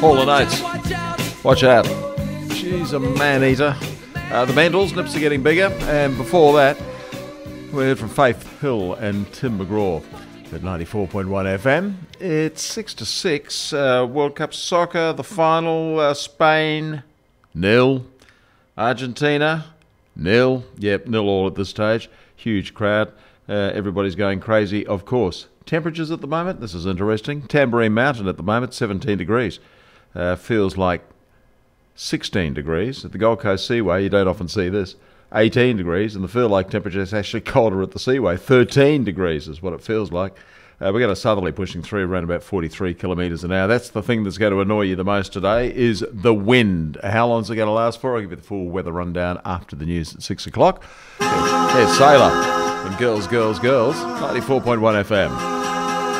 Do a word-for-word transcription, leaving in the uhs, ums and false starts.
Hall and Oates. Watch out. She's a man-eater. Uh, the Mandels, Nips are getting bigger. And before that, we heard from Faith Hill and Tim McGraw at ninety-four point one F M. It's six to six. Uh, World Cup soccer, the final. Uh, Spain, nil. Argentina, nil. Yep, nil all at this stage. Huge crowd. Uh, everybody's going crazy, of course. Temperatures at the moment, this is interesting. Tamborine Mountain at the moment, seventeen degrees. Uh, feels like sixteen degrees. At the Gold Coast Seaway, you don't often see this. eighteen degrees, and the feel-like temperature is actually colder at the Seaway. thirteen degrees is what it feels like. Uh, we've got a southerly pushing through around about forty-three kilometres an hour. That's the thing that's going to annoy you the most today, is the wind. How long is it going to last for? I'll give you the full weather rundown after the news at six o'clock. Here's Sailor and Girls, Girls, Girls, ninety-four point one F M.